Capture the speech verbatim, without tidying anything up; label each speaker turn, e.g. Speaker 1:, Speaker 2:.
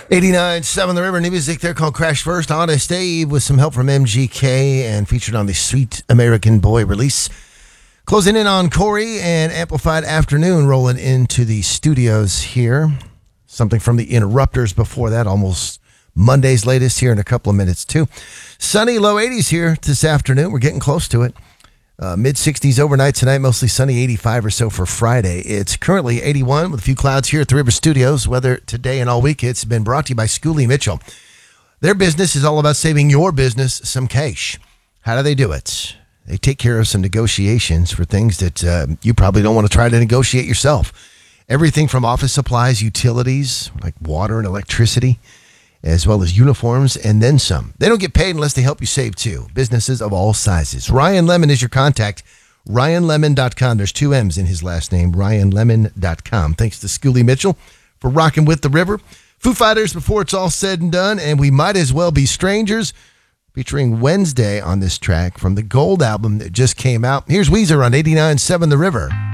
Speaker 1: eighty-nine point seven The River, new music there called Crash First. Honest Abe with some help from M G K and featured on the Sweet American Boy release. Closing in on Corey and Amplified Afternoon rolling into the studios here. Something from the Interrupters before that, almost Monday's latest here in a couple of minutes too. Sunny, low eighties here this afternoon. We're getting close to it. Uh, mid sixties overnight tonight, mostly sunny, eighty-five or so for Friday. It's currently eighty-one with a few clouds here at the River Studios. Weather today and all week, it's been brought to you by Schooley Mitchell. Their business is all about saving your business some cash. How do they do it? They take care of some negotiations for things that uh, you probably don't want to try to negotiate yourself. Everything from office supplies, utilities, like water and electricity, as well as uniforms, and then some. They don't get paid unless they help you save, too. Businesses of all sizes. Ryan Lemon is your contact. Ryan Lemon dot com. There's two M's in his last name. Ryan Lemon dot com. Thanks to Schooley Mitchell for rocking with the river. Foo Fighters before it's all said and done, and We Might As Well Be Strangers, featuring Wednesday on this track from the Gold album that just came out. Here's Weezer on eighty-nine point seven The River.